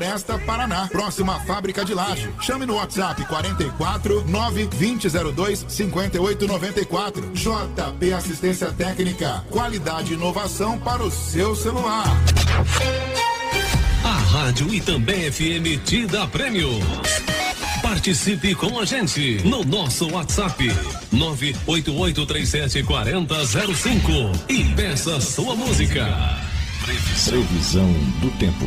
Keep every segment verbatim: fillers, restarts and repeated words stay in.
Floresta, Paraná, próxima à fábrica de laje. Chame no WhatsApp quarenta e quatro, nove vinte zero dois, cinquenta e oito noventa e quatro. J P Assistência Técnica, qualidade e inovação para o seu celular. A Rádio Itambé F M te dá prêmio. Participe com a gente no nosso WhatsApp nove oito oito três sete quatro zero zero cinco e peça sua música. Previsão, Previsão do tempo.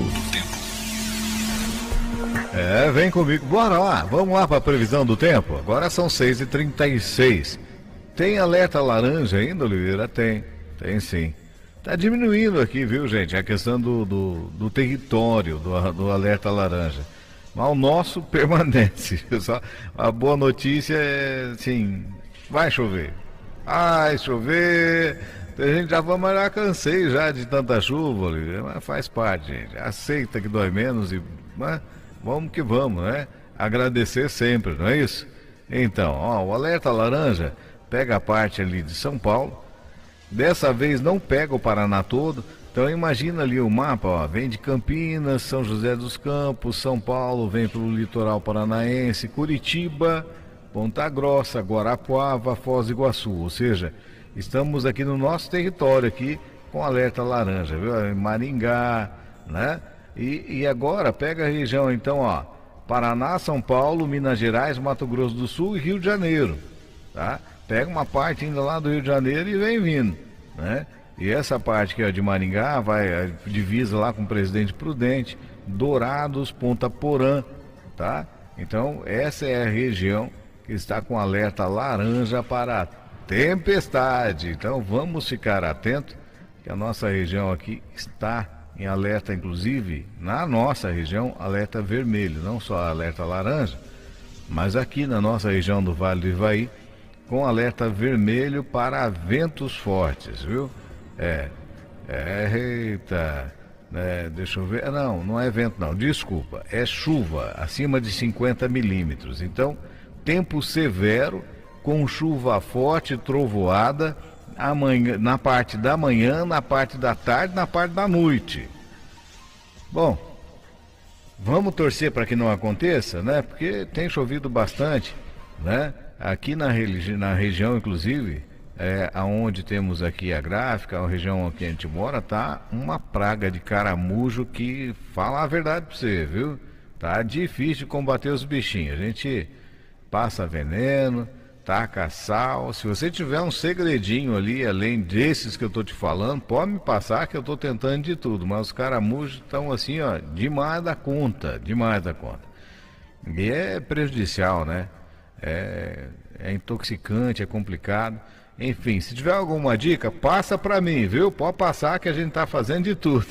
É, vem comigo, bora lá, vamos lá para a previsão do tempo. Agora são seis e trinta e seis. Tem alerta laranja ainda, Oliveira? Tem, tem sim. Tá diminuindo aqui, viu, gente, a questão do, do, do território do, do alerta laranja. Mas o nosso permanece. Só, a boa notícia é, assim, vai chover. Vai chover. A gente já vai, mas já cansei já de tanta chuva, Oliveira, mas faz parte, gente. Aceita que dói menos e... Mas, vamos que vamos, né? Agradecer sempre, não é isso? Então, ó, o alerta laranja pega a parte ali de São Paulo. Dessa vez não pega o Paraná todo. Então imagina ali o mapa, ó, vem de Campinas, São José dos Campos, São Paulo, vem para o litoral paranaense, Curitiba, Ponta Grossa, Guarapuava, Foz do Iguaçu. Ou seja, estamos aqui no nosso território aqui com alerta laranja, viu? Maringá, né? E, e agora pega a região então, ó, Paraná, São Paulo, Minas Gerais, Mato Grosso do Sul e Rio de Janeiro, tá? Pega uma parte ainda lá do Rio de Janeiro e vem vindo, né? E essa parte que é de Maringá vai, divisa lá com o Presidente Prudente, Dourados, Ponta Porã, tá? Então essa é a região que está com alerta laranja para tempestade. Então vamos ficar atentos que a nossa região aqui está em alerta, inclusive na nossa região, alerta vermelho, não só alerta laranja, mas aqui na nossa região do Vale do Ivaí, com alerta vermelho para ventos fortes, viu? É, é, eita, é, deixa eu ver, não, não é vento não, desculpa, é chuva, acima de cinquenta milímetros, então, tempo severo, com chuva forte, trovoada, amanhã, na parte da manhã, na parte da tarde, na parte da noite. Bom, vamos torcer para que não aconteça, né? Porque tem chovido bastante, né? Aqui na, religi- na região, inclusive, é, aonde temos aqui a gráfica, a região que a gente mora, tá uma praga de caramujo que, fala a verdade para você, viu? Tá difícil de combater os bichinhos. A gente passa veneno, taca sal. Se você tiver um segredinho ali, além desses que eu tô te falando, pode me passar que eu tô tentando de tudo. Mas os caramujos estão assim, ó, demais da conta, demais da conta. E é prejudicial, né? É, é intoxicante, é complicado. Enfim, se tiver alguma dica, passa para mim, viu? Pode passar que a gente tá fazendo de tudo.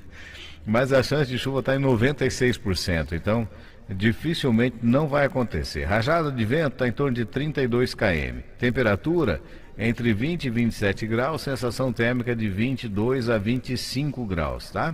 Mas a chance de chuva está em noventa e seis por cento, então dificilmente não vai acontecer. Rajada de vento está em torno de trinta e dois quilômetros. Temperatura entre vinte e vinte e sete graus, sensação térmica de vinte e dois a vinte e cinco graus, tá?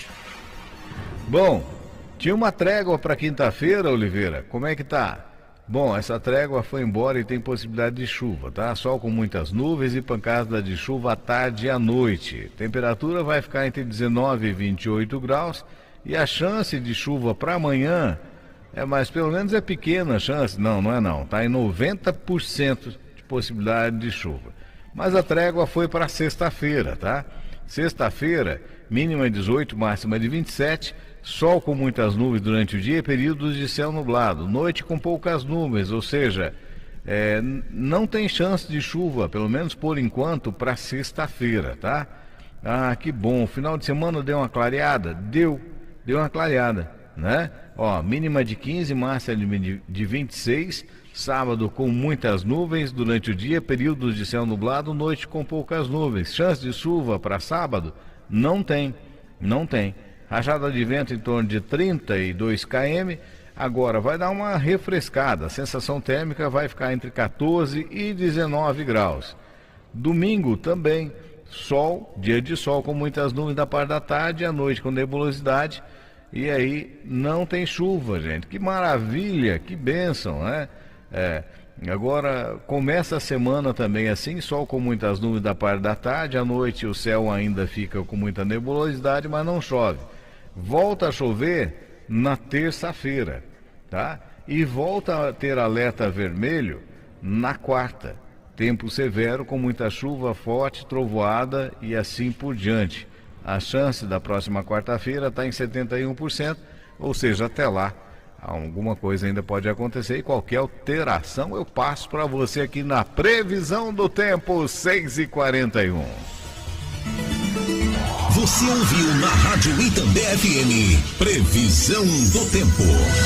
Bom, tinha uma trégua para quinta-feira, Oliveira, como é que tá? Bom, essa trégua foi embora e tem possibilidade de chuva, tá? Sol com muitas nuvens e pancada de chuva à tarde e à noite. Temperatura vai ficar entre dezenove e vinte e oito graus e a chance de chuva para amanhã é, mas pelo menos é pequena a chance. Não, não é não. Tá em noventa por cento de possibilidade de chuva. Mas a trégua foi para sexta-feira, tá? Sexta-feira, mínima dezoito, máxima de vinte e sete. Sol com muitas nuvens durante o dia e períodos de céu nublado. Noite com poucas nuvens, ou seja, é, não tem chance de chuva, pelo menos por enquanto, para sexta-feira, tá? Ah, que bom. Final de semana deu uma clareada? Deu, deu uma clareada, né? Ó, mínima de quinze, máxima de vinte e seis. Sábado com muitas nuvens durante o dia, períodos de céu nublado, noite com poucas nuvens. Chance de chuva para sábado? Não tem, não tem. Rajada de vento em torno de trinta e dois quilômetros. Agora vai dar uma refrescada. A sensação térmica vai ficar entre quatorze e dezenove graus. Domingo também, sol, dia de sol com muitas nuvens da parte da tarde, à noite com nebulosidade. E aí não tem chuva, gente. Que maravilha, que bênção, né? É, agora começa a semana também assim, sol com muitas nuvens da parte da tarde, à noite o céu ainda fica com muita nebulosidade, mas não chove. Volta a chover na terça-feira, tá? E volta a ter alerta vermelho na quarta. Tempo severo com muita chuva forte, trovoada e assim por diante. A chance da próxima quarta-feira está em setenta e um por cento, ou seja, até lá alguma coisa ainda pode acontecer e qualquer alteração eu passo para você aqui na previsão do tempo, seis e quarenta e um. Você ouviu na Rádio Itambé F M, previsão do tempo.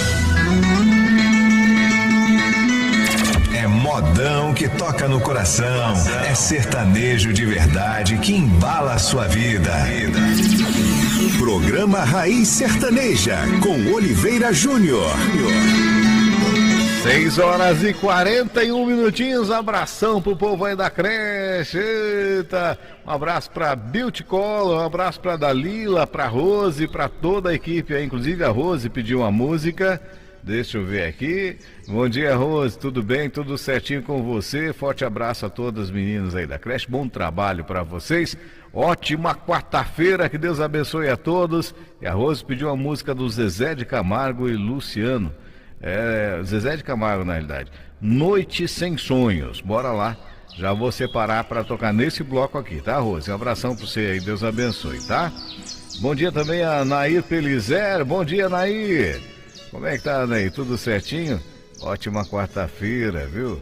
É modão que toca no coração, é sertanejo de verdade que embala a sua vida. Programa Raiz Sertaneja, com Oliveira Júnior. seis horas e quarenta e um minutinhos, abração pro povo aí da creche, eita, um abraço pra Beauty Color, um abraço pra Dalila, pra Rose, pra toda a equipe aí, inclusive a Rose pediu uma música, deixa eu ver aqui. Bom dia, Rose, tudo bem? Tudo certinho com você? Forte abraço a todas as meninas aí da creche, bom trabalho para vocês, ótima quarta-feira, que Deus abençoe a todos. E a Rose pediu a música do Zezé de Camargo e Luciano, é, Zezé de Camargo na realidade, Noite Sem Sonhos, bora lá, já vou separar para tocar nesse bloco aqui, tá, Rose? Um abração para você aí, Deus abençoe, tá? Bom dia também a Nair Pelizer, bom dia, Nair. Como é que tá, Nair? Tudo certinho? Ótima quarta-feira, viu?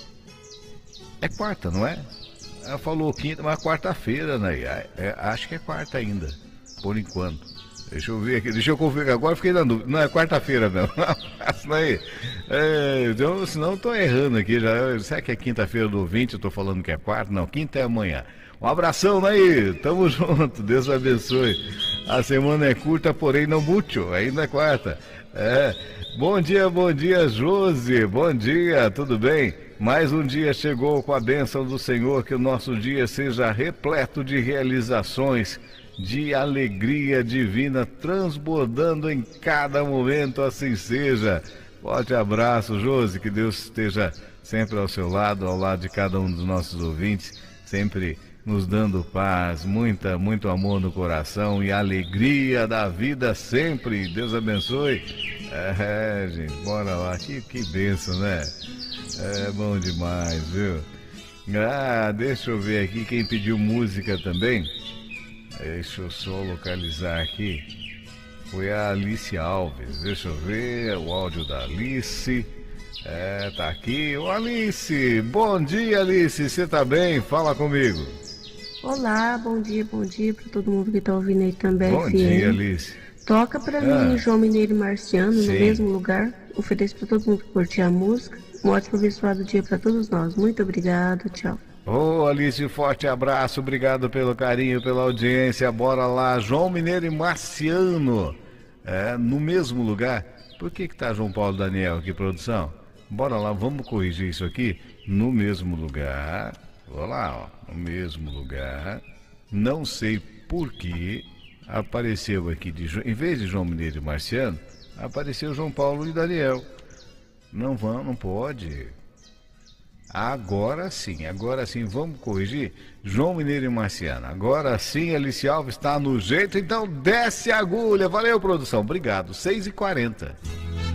É quarta, não é? Ela falou quinta, mas quarta-feira, Nair. É, é, acho que é quarta ainda, por enquanto. Deixa eu ver aqui, deixa eu conferir. Agora eu fiquei na dúvida. Não, é quarta-feira, não. Nair. É, então, senão eu tô errando aqui já. Será que é quinta-feira do ouvinte? Eu tô falando que é quarta? Não, quinta é amanhã. Um abração, Nair. Tamo junto. Deus abençoe. A semana é curta, porém não muito. Ainda é quarta. É. Bom dia, bom dia, Josi. Bom dia, tudo bem? Mais um dia chegou com a bênção do Senhor, que o nosso dia seja repleto de realizações, de alegria divina, transbordando em cada momento, assim seja. Forte abraço, Josi, que Deus esteja sempre ao seu lado, ao lado de cada um dos nossos ouvintes, sempre nos dando paz, muita, muito amor no coração e alegria da vida sempre. Deus abençoe. É, gente, bora lá, que, que bênção, né? É bom demais, viu? Ah, deixa eu ver aqui quem pediu música também. Deixa eu só localizar aqui. Foi a Alice Alves. Deixa eu ver o áudio da Alice. É, tá aqui. Ô Alice, bom dia, Alice. Você tá bem? Fala comigo. Olá, bom dia, bom dia para todo mundo que tá ouvindo aí também. Bom dia, Alice. Toca pra ah. mim João Mineiro e Marciano, Sim. no mesmo lugar. Ofereço pra todo mundo que curtir a música. Um ótimo abençoado dia pra todos nós. Muito obrigado, tchau. Ô, oh, Alice, forte abraço, obrigado pelo carinho, pela audiência. Bora lá, João Mineiro e Marciano, é, no mesmo lugar. Por que que tá João Paulo Daniel aqui, produção? Bora lá, vamos corrigir isso aqui. No mesmo lugar, vou lá, ó, no mesmo lugar. Não sei por que apareceu aqui, de, em vez de João Mineiro e Marciano, apareceu João Paulo e Daniel. Não vão, não pode. Agora sim, agora sim, vamos corrigir. João Mineiro e Marciano. Agora sim, Alice Alves está no jeito, então desce a agulha. Valeu, produção, obrigado. seis e quarenta.